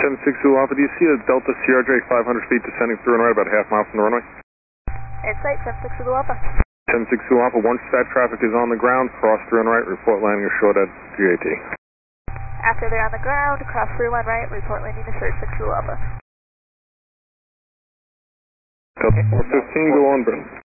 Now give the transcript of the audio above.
10-6 Zulu Alpha, do you see a Delta CRJ 500 feet descending through and right about a half mile from the runway? Insight, 10-6 Zulu Alpha. 10-6 Zulu Alpha, once that traffic is on the ground, cross through and right, report landing ashore at GAT. After they're on the ground, cross through and right, report landing to Surge 6 Zulu Alpha. Delta 415, go on, Bill.